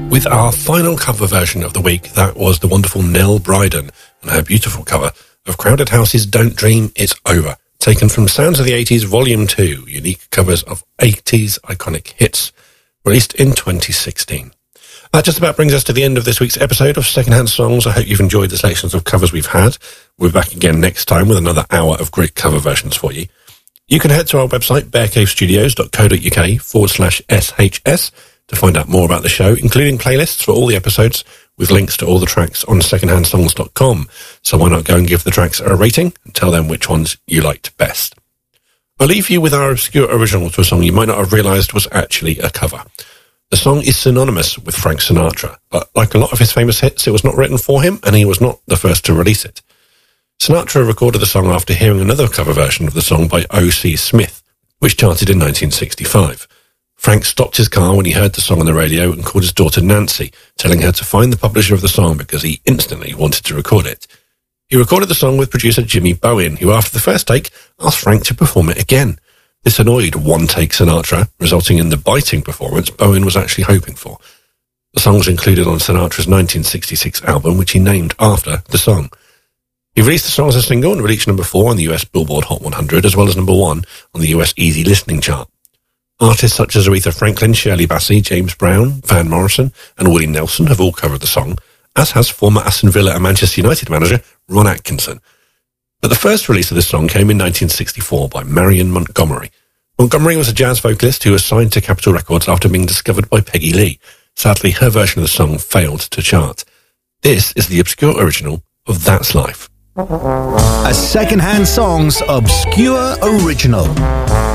With our final cover version of the week, that was the wonderful Nell Bryden and her beautiful cover of Crowded House's Don't Dream, It's Over, taken from Sounds of the 80s Volume 2, unique covers of 80s iconic hits, released in 2016. That just about brings us to the end of this week's episode of Secondhand Songs. I hope you've enjoyed the selections of covers we've had. We'll be back again next time with another hour of great cover versions for you. You can head to our website, bearcavestudios.co.uk/SHS, to find out more about the show, including playlists for all the episodes with links to all the tracks on secondhandsongs.com. So why not go and give the tracks a rating and tell them which ones you liked best. I'll leave you with our obscure original to a song you might not have realised was actually a cover. The song is synonymous with Frank Sinatra, but like a lot of his famous hits, it was not written for him, and he was not the first to release it. Sinatra recorded the song after hearing another cover version of the song by O.C. Smith, which charted in 1965. Frank stopped his car when he heard the song on the radio and called his daughter Nancy, telling her to find the publisher of the song because he instantly wanted to record it. He recorded the song with producer Jimmy Bowen, who after the first take asked Frank to perform it again. This annoyed one-take Sinatra, resulting in the biting performance Bowen was actually hoping for. The song was included on Sinatra's 1966 album, which he named after the song. He released the song as a single and reached number 4 on the US Billboard Hot 100, as well as number 1 on the US Easy Listening chart. Artists such as Aretha Franklin, Shirley Bassey, James Brown, Van Morrison and Willie Nelson have all covered the song, as has former Aston Villa and Manchester United manager Ron Atkinson. But the first release of this song came in 1964 by Marion Montgomery. Montgomery was a jazz vocalist who was signed to Capitol Records after being discovered by Peggy Lee. Sadly, her version of the song failed to chart. This is the obscure original of That's Life. A Secondhand Songs obscure original.